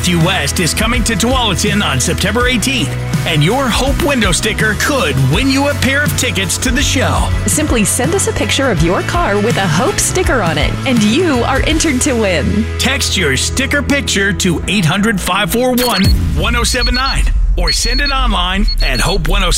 50 West is coming to Tualatin on September 18th, and your Hope window sticker could win you a pair of tickets to the show. Simply send us a picture of your car with a Hope sticker on it, and you are entered to win. Text your sticker picture to 800-541-1079 or send it online at hope1079